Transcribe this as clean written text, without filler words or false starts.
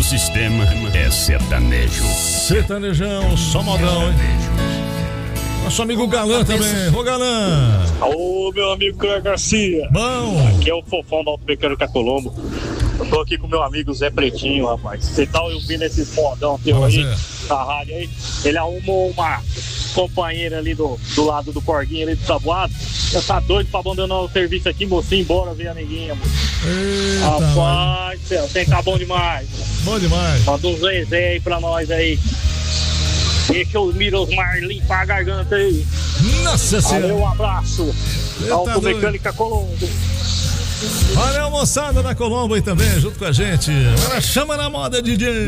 sistema é sertanejo. Sertanejão, só modão, hein? Nosso amigo Galã também. Ô, Galã! Ô, meu amigo Cleber Garcia. Bom! Aqui é o Fofão da Automecânica Colombo. Eu tô aqui com meu amigo Zé Pretinho, rapaz. Você tá ouvindo esse fodão teu aí, na rádio aí? Ele arrumou uma companheira ali do lado do Corguinho ali do Tabuado. Já tá doido pra abandonar o serviço aqui, mocinho, embora ver a neguinha, moço. Rapaz, céu, tem que tá bom demais. Bom demais. Manda um Zezé aí pra nós aí. Deixa os Mirosmar limpar a garganta aí. Nossa Senhora. Valeu, um abraço. Automecânica Colombo. Valeu, moçada da Colombo aí também, junto com a gente. Agora chama na moda, DJ.